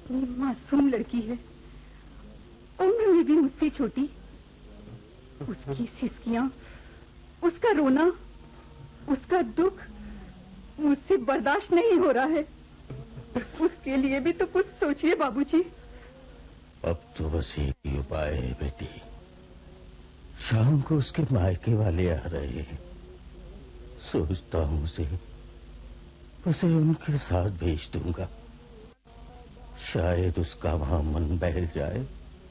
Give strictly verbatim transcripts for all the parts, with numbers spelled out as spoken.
कितनी मासूम लड़की है, उम्र में भी मुझसे छोटी। उसकी सिसकियां, उसका रोना, उसका दुख मुझसे बर्दाश्त नहीं हो रहा है। उसके लिए भी तो कुछ सोचिए बाबूजी। अब तो बस एक ही उपाय है बेटी। शाम को उसके मायके वाले आ रहे हैं, सोचता हूं उसे उसे उनके साथ भेज दूंगा। शायद उसका वहां मन बहल जाए।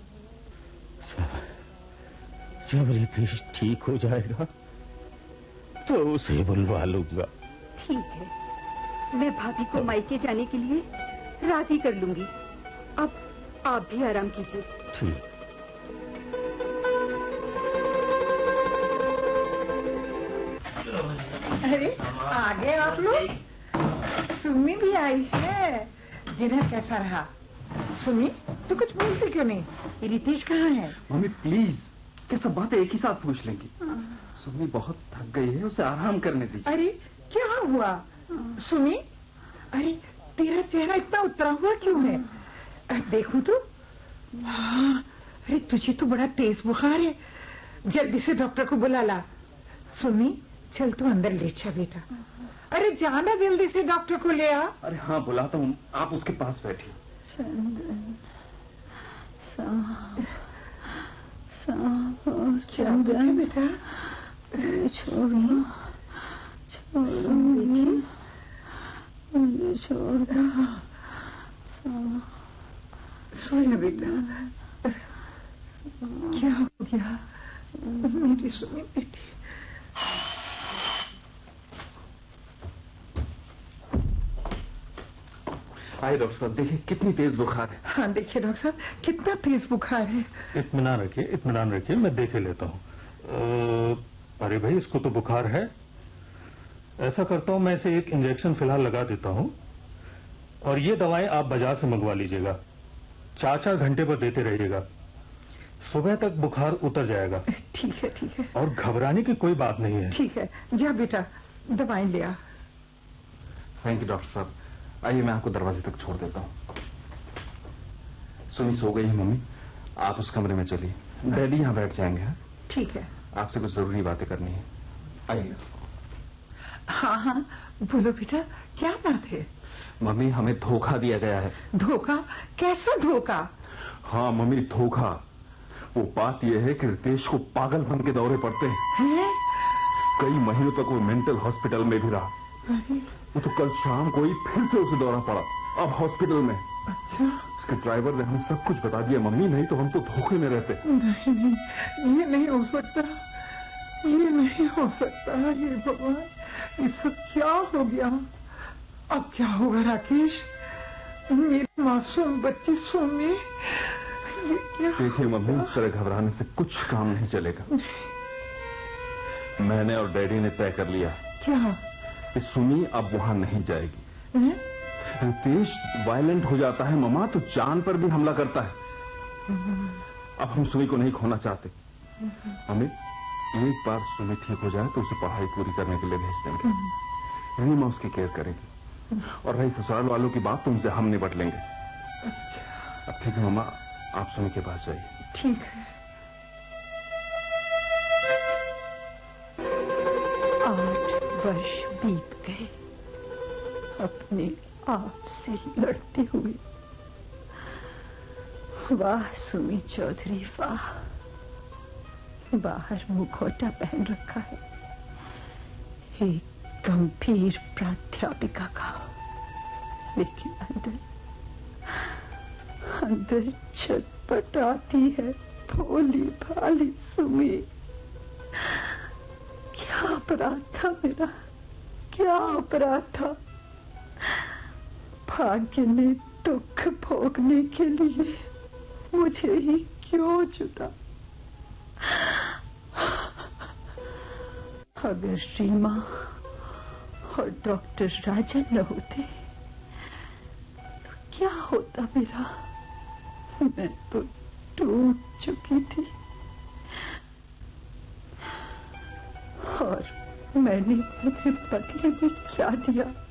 जब रितेश ठीक हो जाएगा तो उसे बुलवा लूंगा। ठीक है, मैं भाभी को मायके जाने के लिए राजी कर लूंगी। अब आप भी आराम कीजिए। ठीक। अरे आ गए आप लोग। सुमी भी आई है। डिनर कैसा रहा? सुमी तू कुछ बोलती क्यों नहीं? रितेश कहाँ है? मम्मी प्लीज, क्या सब बातें एक ही साथ पूछ लेंगी? सुमी बहुत थक गई है, उसे आराम करने दीजिए। अरे क्या हुआ सुमी? अरे तेरा चेहरा इतना उतरा हुआ क्यों है? देखूं तो। हाँ, अरे तुझे तो बड़ा तेज बुखार है। जल्दी से डॉक्टर को बुला ला। सुमी चल तू अंदर लेट जा बेटा। अरे जाना जल्दी से डॉक्टर को ले आ। अरे हाँ बुलाता हूँ, आप उसके पास बैठिए। चंदन बेटा छोड़ो छोड़ो छोड़ दो। सो जा बेटा। क्या हो गया मेरी सुनी बेटी? आइए डॉक्टर साहब, देखिए कितनी तेज बुखार है। हाँ देखिए डॉक्टर साहब, कितना तेज बुखार है। इत्मीनान रखिए, इत्मीनान रखिए, मैं देखे लेता हूँ। अरे भाई इसको तो बुखार है। ऐसा करता हूँ, मैं इसे एक इंजेक्शन फिलहाल लगा देता हूँ और ये दवाएं आप बाजार से मंगवा लीजिएगा। चार चार घंटे पर देते रहिएगा, सुबह तक बुखार उतर जाएगा। ठीक है ठीक है। और घबराने की कोई बात नहीं है। ठीक है, जा बेटा दवाएं ले आ। थैंक यू डॉक्टर साहब। आइए मैं आपको दरवाजे तक छोड़ देता हूँ। सुनी सो गई है मम्मी, आप उस कमरे में चलिए, डैडी यहाँ बैठ जाएंगे। हाँ ठीक है। आपसे कुछ जरूरी बातें करनी है, आइए। हाँ हाँ बोलो बेटा, क्या बात है? मम्मी हमें धोखा दिया गया है। धोखा? कैसा धोखा? हाँ मम्मी धोखा। वो बात यह है कि रितेश को पागलपन के दौरे पड़ते हैं। कई महीनों तक वो मेंटल हॉस्पिटल में भी रहा। वो तो कल शाम को ही फिर से उसे दौरा पड़ा, अब हॉस्पिटल में। अच्छा। उसके ड्राइवर ने हमें सब कुछ बता दिया मम्मी, नहीं तो हम तो धोखे में रहते। नहीं नहीं, ये नहीं हो सकता, ये नहीं हो सकता। ये भगवान, ये सब क्या हो गया? अब क्या होगा राकेश? मेरी मासूम बच्ची सुमी, ये क्या? देखिए मम्मी, इस तरह घबराने से कुछ काम नहीं चलेगा। मैंने और डैडी ने तय कर लिया। क्या? कि सुमी अब वहां नहीं जाएगी। रितेश वायलेंट हो जाता है मम्मा, तो जान पर भी हमला करता है। अब हम सुमी को नहीं खोना चाहते। हमें एक बार सुमी ठीक हो जाए तो उसे पढ़ाई पूरी करने के लिए भेज देंगे। यानी मां उसकी केयर करेगी। और रही ससुराल वालों की बात, तो उनसे हम निपट लेंगे। अच्छा। अब ठीक है मम्मा, आप सुमी के पास जाइए। ठीक है। आठ वर्ष बीत गए अपने आप से लड़ते हुए। वाह सुमी चौधरी वाह, बाहर मुखौटा पहन रखा है, एक गंभीर प्राध्यापिका का, लेकिन अंदर अंदर छटपटाती है भोली भाली सुमी। क्या अपराध था मेरा, क्या अपराध था? भाग्य ने दुख भोगने के लिए मुझे ही क्यों चुना? अगर रीमा और डॉक्टर राजन न होते तो क्या होता मेरा? मैं तो टूट चुकी थी। और मैंने उन्हें बदले में क्या दिया?